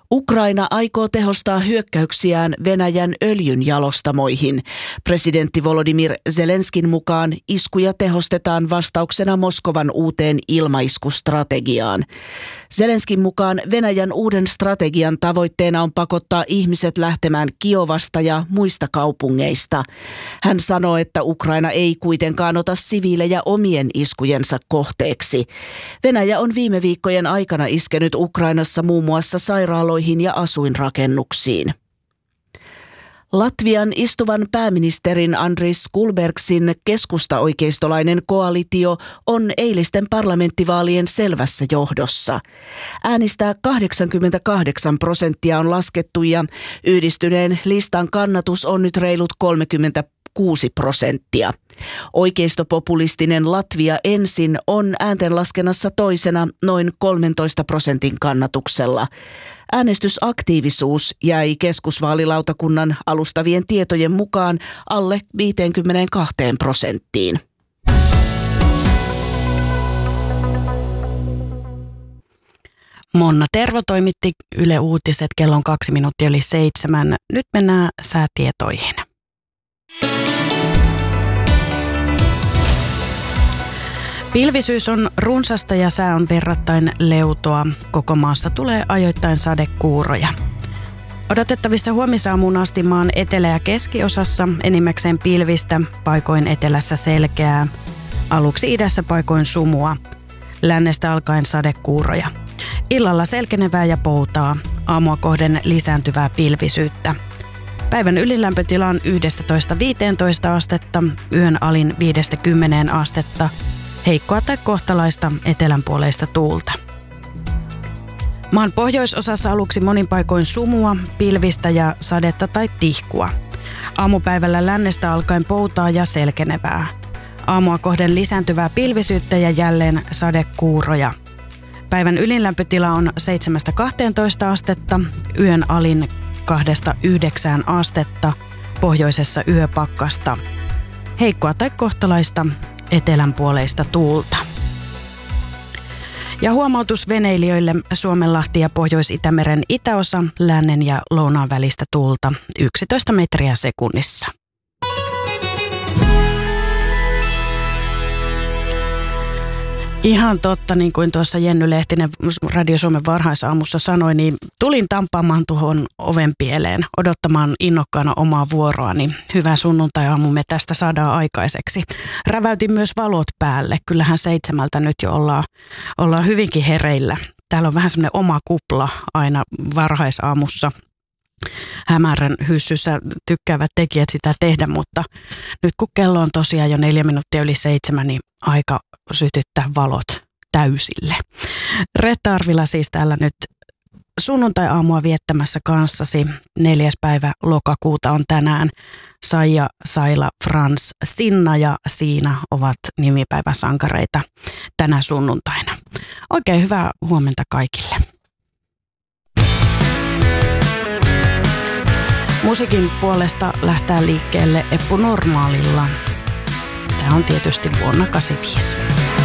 Ukraina aikoo tehostaa hyökkäyksiään Venäjän öljynjalostamoihin. Presidentti Volodymyr Zelenskin mukaan iskuja tehostetaan vastauksena Moskovan uuteen ilmaiskustrategiaan. Zelenskin mukaan Venäjän uuden strategian tavoitteena on pakottaa ihmiset lähtemään Kiovasta ja muista kaupungeista. Hän sanoo, että Ukraina ei kuitenkaan ota siviilejä omien iskujensa kohteeksi. Venäjä on viime viikkojen aikana iskenyt Ukrainassa muun muassa sairaaloihin ja asuinrakennuksiin. Latvian istuvan pääministerin Andris Kulbergsin keskusta-oikeistolainen koalitio on eilisten parlamenttivaalien selvässä johdossa. Äänistä 88% on laskettu ja yhdistyneen listan kannatus on nyt reilut 36%. Oikeistopopulistinen Latvia ensin on ääntenlaskennassa toisena noin 13% kannatuksella. Äänestysaktiivisuus jäi keskusvaalilautakunnan alustavien tietojen mukaan alle 52%. Monna Tervo toimitti Yle Uutiset kello 7:02. Nyt mennään säätietoihin. Pilvisyys on runsasta ja sää on verrattain leutoa. Koko maassa tulee ajoittain sadekuuroja. Odotettavissa huomisaamuun asti maan etelä- ja keskiosassa enimmäkseen pilvistä, paikoin etelässä selkeää. Aluksi idässä paikoin sumua. Lännestä alkaen sadekuuroja. Illalla selkenevää ja poutaa. Aamua kohden lisääntyvää pilvisyyttä. Päivän ylilämpötila on 11–15 astetta, yön alin 5–10 astetta. Heikkoa tai kohtalaista etelänpuoleista tuulta. Maan pohjoisosassa aluksi monin paikoin sumua, pilvistä ja sadetta tai tihkua. Aamupäivällä lännestä alkaen poutaa ja selkenevää. Aamua kohden lisääntyvää pilvisyyttä ja jälleen sadekuuroja. Päivän ylinlämpötila on 7–12 astetta, yön alin 2–9 astetta, pohjoisessa yöpakkasta. Heikkoa tai kohtalaista etelänpuoleista tuulta. Ja huomautus veneilijöille: Suomenlahti ja Pohjois-Itämeren itäosa, lännen ja lounaan välistä tuulta 11 metriä sekunnissa. Ihan totta, niin kuin tuossa Jenny Lehtinen Radio Suomen varhaisaamussa sanoi, niin tulin tampaamaan tuohon ovenpieleen odottamaan innokkaana omaa vuoroani. Hyvä sunnuntai-aamu me tästä saadaan aikaiseksi. Räväytin myös valot päälle. Kyllähän 7 nyt jo ollaan hyvinkin hereillä. Täällä on vähän semmoinen oma kupla aina varhaisaamussa. Hämärän hyssyssä tykkäävät tekijät sitä tehdä, mutta nyt kun kello on tosiaan jo 4 minuuttia yli 7, niin aika sytyttää valot täysille. Reetta Arvila siis täällä nyt sunnuntai-aamua viettämässä kanssasi. 4. päivä lokakuuta on tänään. Saija, Saila, Frans, Sinna ja Siina ovat nimipäiväsankareita tänä sunnuntaina. Oikein hyvää huomenta kaikille. Musiikin puolesta lähtee liikkeelle Eppu Normaalilla. Tämä on tietysti vuonna 85.